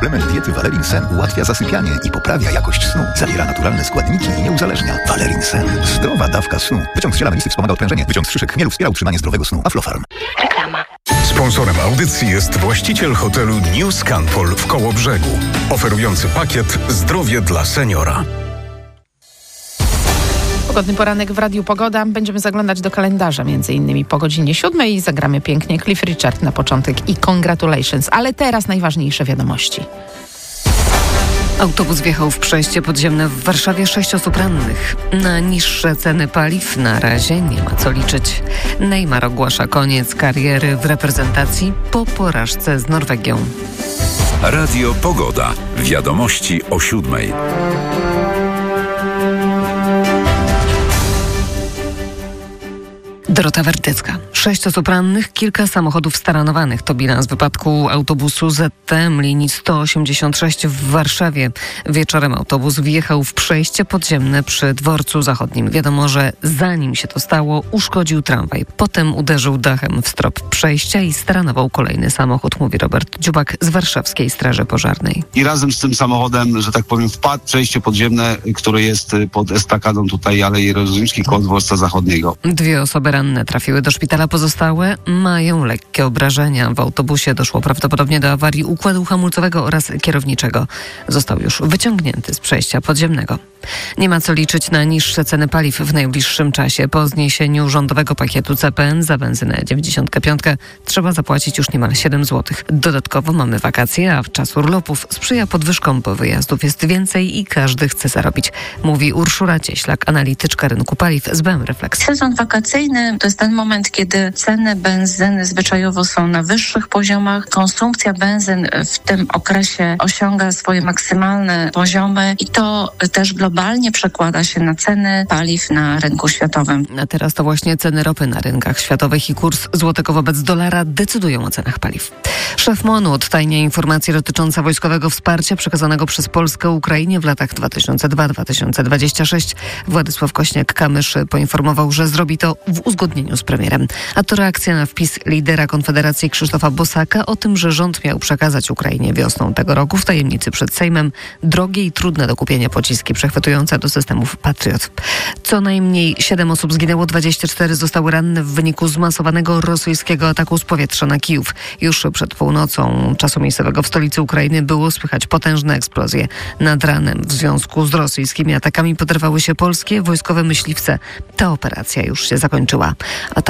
Suplement diety Valerin Sen ułatwia zasypianie i poprawia jakość snu. Zawiera naturalne składniki i nie uzależnia. Valerin Sen. Zdrowa dawka snu. Wyciąg z ziela melisy wspomaga odprężenie. Wyciąg z szyszek chmielu wspiera utrzymanie zdrowego snu. Aflofarm. Reklama. Sponsorem audycji jest właściciel hotelu New Scanpol w Kołobrzegu, oferujący pakiet Zdrowie dla seniora. Pogodny poranek w Radiu Pogoda. Będziemy zaglądać do kalendarza, między innymi po godzinie 7 i zagramy pięknie Cliff Richard na początek i Congratulations. Ale teraz najważniejsze wiadomości. Autobus wjechał w przejście podziemne w Warszawie, 6 osób rannych. Na niższe ceny paliw na razie nie ma co liczyć. Neymar ogłasza koniec kariery w reprezentacji po porażce z Norwegią. Radio Pogoda. Wiadomości o 7:00. Dorota Werdycka. 6 osób rannych, kilka samochodów staranowanych. To bilans wypadku autobusu ZTM linii 186 w Warszawie. Wieczorem autobus wjechał w przejście podziemne przy Dworcu Zachodnim. Wiadomo, że zanim się to stało, uszkodził tramwaj. Potem uderzył dachem w strop przejścia i staranował kolejny samochód, mówi Robert Dziubak z Warszawskiej Straży Pożarnej. I razem z tym samochodem, że tak powiem, wpadł w przejście podziemne, które jest pod estakadą tutaj Alei Jerozolimskiej koło Dworca Zachodniego. 2 osoby ranne trafiły do szpitala, pozostałe mają lekkie obrażenia. W autobusie doszło prawdopodobnie do awarii układu hamulcowego oraz kierowniczego. Został już wyciągnięty z przejścia podziemnego. Nie ma co liczyć na niższe ceny paliw w najbliższym czasie. Po zniesieniu rządowego pakietu CPN za benzynę 95 trzeba zapłacić już niemal 7 zł. Dodatkowo mamy wakacje, a czas urlopów sprzyja podwyżkom, bo wyjazdów jest więcej i każdy chce zarobić, mówi Urszula Cieślak, analityczka rynku paliw z BM Reflex. Sezon wakacyjny to jest ten moment, kiedy ceny benzyny zwyczajowo są na wyższych poziomach. Konsumpcja benzyn w tym okresie osiąga swoje maksymalne poziomy i to też globalnie przekłada się na ceny paliw na rynku światowym. A teraz to właśnie ceny ropy na rynkach światowych i kurs złotego wobec dolara decydują o cenach paliw. Szef MON-u odtajnia informacje dotyczące wojskowego wsparcia przekazanego przez Polskę Ukrainie w latach 2002-2026. Władysław Kośniak-Kamysz poinformował, że zrobi to w uzgodnieniu z premierem. A to reakcja na wpis lidera Konfederacji Krzysztofa Bosaka o tym, że rząd miał przekazać Ukrainie wiosną tego roku w tajemnicy przed Sejmem drogie i trudne do kupienia pociski przechwytujące do systemów Patriot. Co najmniej 7 osób zginęło, 24 zostały ranne w wyniku zmasowanego rosyjskiego ataku z powietrza na Kijów. Już przed północą czasu miejscowego w stolicy Ukrainy było słychać potężne eksplozje. Nad ranem w związku z rosyjskimi atakami poderwały się polskie wojskowe myśliwce. Ta operacja już się zakończyła.